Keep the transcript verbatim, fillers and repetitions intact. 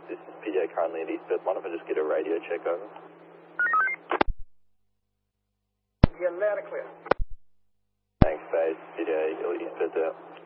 This is P J currently at East Perth. Mind if I just get a radio check over? Yeah, loud and clear. Thanks, Faith. P J, East Perth out.